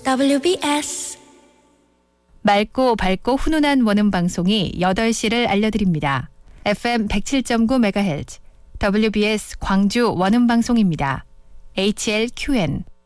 WBS 맑고 밝고 훈훈한 원음 방송이 8시를 알려드립니다. FM 107.9MHz WBS 광주 원음 방송입니다. HLQN